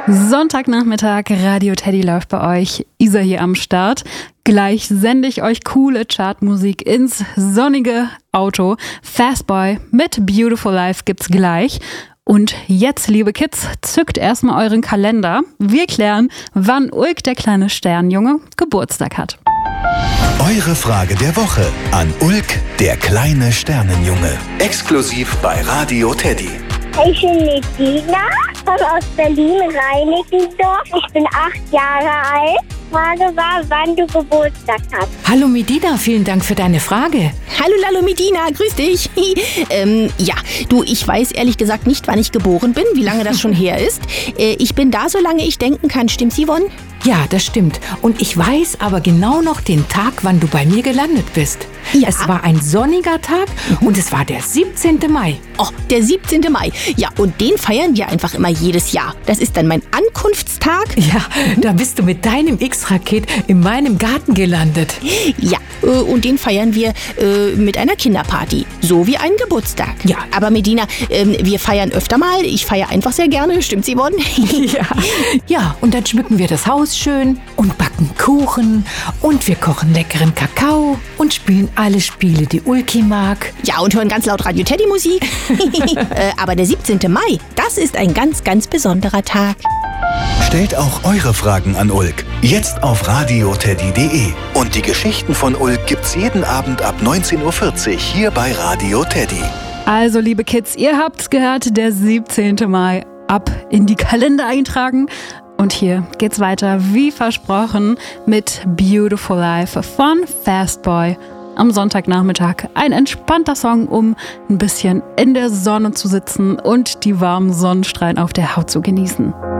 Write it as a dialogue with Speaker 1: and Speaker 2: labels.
Speaker 1: Sonntagnachmittag, Radio Teddy läuft bei euch. Isa hier am Start. Gleich sende ich euch coole Chartmusik ins sonnige Auto. Fastboy mit Beautiful Life gibt's gleich. Und jetzt, liebe Kids, zückt erstmal euren Kalender. Wir klären, wann Ulk, der kleine Sternjunge, Geburtstag hat.
Speaker 2: Eure Frage der Woche an Ulk, der kleine Sternenjunge. Exklusiv bei Radio Teddy.
Speaker 3: Ich bin Medina, komme aus Berlin-Reinickendorf. Ich bin 8 Jahre alt. Die Frage war, wann du Geburtstag hast.
Speaker 4: Hallo Medina, vielen Dank für deine Frage.
Speaker 5: Hallo Medina, grüß dich. Ich weiß ehrlich gesagt nicht, wann ich geboren bin, wie lange das schon her ist. Ich bin da, solange ich denken kann. Stimmt's, Yvonne?
Speaker 4: Ja, das stimmt. Und ich weiß aber genau noch den Tag, wann du bei mir gelandet bist.
Speaker 5: Ja.
Speaker 4: Es war ein sonniger Tag und es war der 17. Mai.
Speaker 5: Oh, der 17. Mai. Ja, und den feiern wir einfach immer jedes Jahr. Das ist dann mein Ankunftstag.
Speaker 4: Ja, da bist du mit deinem X-Raket in meinem Garten gelandet.
Speaker 5: Ja, und den feiern wir mit einer Kinderparty. So wie einen Geburtstag.
Speaker 4: Ja.
Speaker 5: Aber Medina, wir feiern öfter mal. Ich feiere einfach sehr gerne. Stimmt's, Yvonne?
Speaker 4: Ja, und dann schmücken wir das Haus schön und backen Kuchen und wir kochen leckeren Kakao und spielen alle Spiele, die Ulki mag.
Speaker 5: Ja, und hören ganz laut Radio Teddy Musik. Aber der 17. Mai, das ist ein ganz, ganz besonderer Tag.
Speaker 2: Stellt auch eure Fragen an Ulk. Jetzt auf radioteddy.de. Und die Geschichten von Ulk gibt's jeden Abend ab 19:40 Uhr hier bei Radio Teddy.
Speaker 1: Also, liebe Kids, ihr habt's gehört, der 17. Mai. Ab in die Kalender eintragen. Und hier geht's weiter, wie versprochen, mit Beautiful Life von Fastboy. Am Sonntagnachmittag ein entspannter Song, um ein bisschen in der Sonne zu sitzen und die warmen Sonnenstrahlen auf der Haut zu genießen.